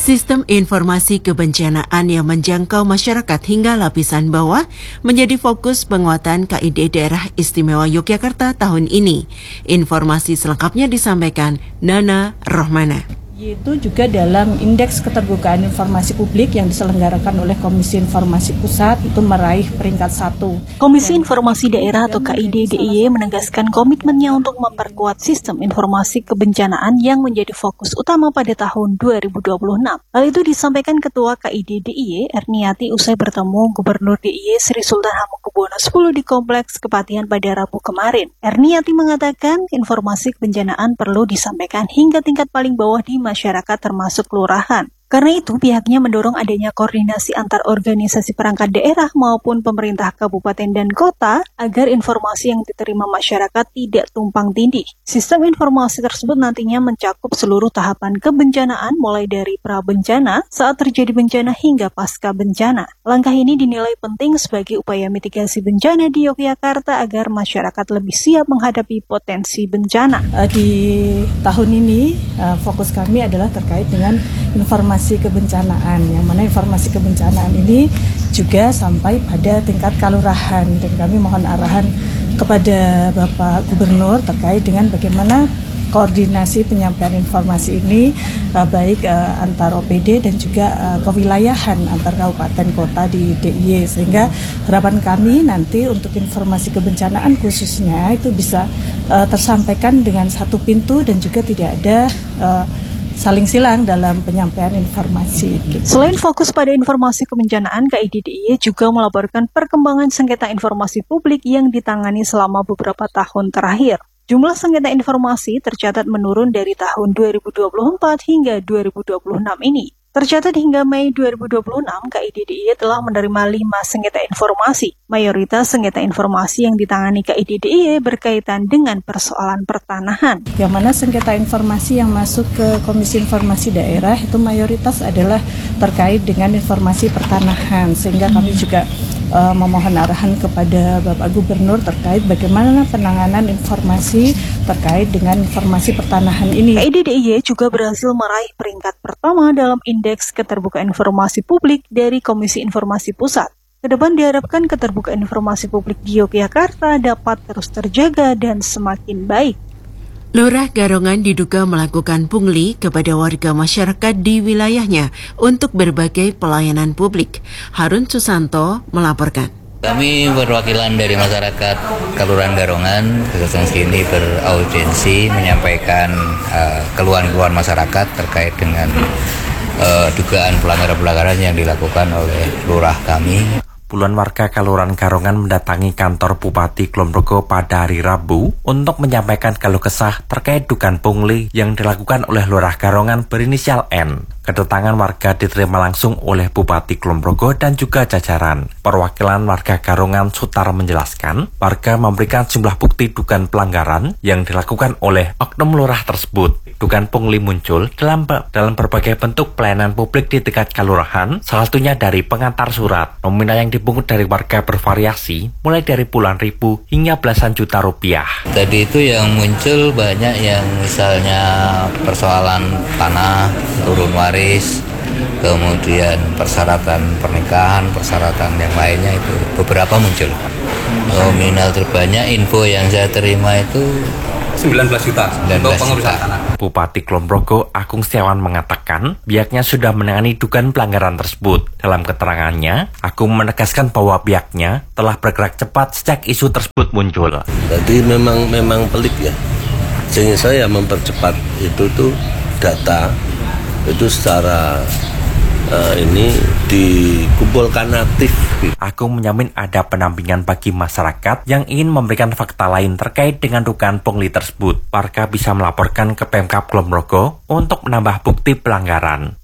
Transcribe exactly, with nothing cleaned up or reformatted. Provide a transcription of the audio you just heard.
Sistem informasi kebencanaan yang menjangkau masyarakat hingga lapisan bawah menjadi fokus penguatan K I D Daerah Istimewa Yogyakarta tahun ini. Informasi selengkapnya disampaikan Nana Rohmana. Yaitu juga dalam Indeks Keterbukaan Informasi Publik yang diselenggarakan oleh Komisi Informasi Pusat itu meraih peringkat satu. Komisi Informasi Daerah atau K I D D I Y menegaskan komitmennya untuk memperkuat sistem informasi kebencanaan yang menjadi fokus utama pada tahun dua ribu dua puluh enam. Hal itu disampaikan Ketua K I D D I Y Erniati usai bertemu Gubernur D I Y Sri Sultan Hamengkubuwono X di Kompleks Kepatihan pada Rabu kemarin. Erniati mengatakan informasi kebencanaan perlu disampaikan hingga tingkat paling bawah di masyarakat termasuk kelurahan. Karena itu, pihaknya mendorong adanya koordinasi antar organisasi perangkat daerah maupun pemerintah kabupaten dan kota agar informasi yang diterima masyarakat tidak tumpang tindih. Sistem informasi tersebut nantinya mencakup seluruh tahapan kebencanaan mulai dari pra-bencana, saat terjadi bencana hingga pasca bencana. Langkah ini dinilai penting sebagai upaya mitigasi bencana di Yogyakarta agar masyarakat lebih siap menghadapi potensi bencana. Di tahun ini, fokus kami adalah terkait dengan informasi kebencanaan, yang mana informasi kebencanaan ini juga sampai pada tingkat kelurahan, dan kami mohon arahan kepada Bapak Gubernur terkait dengan bagaimana koordinasi penyampaian informasi ini uh, baik uh, antar O P D dan juga uh, kewilayahan antar kabupaten kota di D I Y, sehingga harapan kami nanti untuk informasi kebencanaan khususnya itu bisa uh, tersampaikan dengan satu pintu dan juga tidak ada uh, saling silang dalam penyampaian informasi. Selain fokus pada informasi kebencanaan, K I D D I Y juga melaporkan perkembangan sengketa informasi publik yang ditangani selama beberapa tahun terakhir. Jumlah sengketa informasi tercatat menurun dari tahun dua ribu dua puluh empat hingga dua ribu dua puluh enam ini. Tercatat hingga Mei dua ribu dua puluh enam, K I D D I Y telah menerima lima sengketa informasi. Mayoritas sengketa informasi yang ditangani K I D D I Y berkaitan dengan persoalan pertanahan. Yang mana sengketa informasi yang masuk ke Komisi Informasi Daerah itu mayoritas adalah terkait dengan informasi pertanahan, sehingga kami juga uh, memohon arahan kepada Bapak Gubernur terkait bagaimana penanganan informasi terkait dengan informasi pertanahan ini. K I D D I Y juga berhasil meraih peringkat pertama dalam Indeks Keterbukaan Informasi Publik dari Komisi Informasi Pusat. Kedepan diharapkan keterbukaan informasi publik di Yogyakarta dapat terus terjaga dan semakin baik. Lurah Garongan diduga melakukan pungli kepada warga masyarakat di wilayahnya untuk berbagai pelayanan publik. Harun Susanto melaporkan. Kami perwakilan dari masyarakat Kelurahan Garongan kesempatan sini beraudiensi menyampaikan uh, keluhan-keluhan masyarakat terkait dengan uh, dugaan pelanggaran-pelanggaran yang dilakukan oleh lurah kami. Puluhan warga Kelurahan Garongan mendatangi kantor Bupati Kulonprogo pada hari Rabu untuk menyampaikan keluh kesah terkait dugaan pungli yang dilakukan oleh Lurah Garongan berinisial N. Kedatangan warga diterima langsung oleh Bupati Kulonprogo dan juga jajaran. Perwakilan warga Garongan Sutar menjelaskan, warga memberikan sejumlah bukti dugaan pelanggaran yang dilakukan oleh oknum lurah tersebut. Dugaan pungli muncul dalam dalam berbagai bentuk pelayanan publik di tingkat kelurahan, salah satunya dari pengantar surat. Nominal yang dipungut dari warga bervariasi, mulai dari puluhan ribu hingga belasan juta rupiah. Tadi itu yang muncul banyak yang misalnya persoalan tanah, turun waris, kemudian persyaratan pernikahan, persyaratan yang lainnya itu beberapa muncul. Nominal terbanyak info yang saya terima itu sembilan belas juta untuk pengurusan tanah. Bupati Kulonprogo Agung Setiawan mengatakan pihaknya sudah menangani dugaan pelanggaran tersebut. Dalam keterangannya, Agung menegaskan bahwa pihaknya telah bergerak cepat sejak isu tersebut muncul. Jadi memang memang pelik ya. Sehingga saya mempercepat itu tuh data itu secara uh, ini dikumpulkan aktif. Agung menjamin ada pendampingan bagi masyarakat yang ingin memberikan fakta lain terkait dengan dugaan pungli tersebut. Warga bisa melaporkan ke Pemkab Kulonprogo untuk menambah bukti pelanggaran.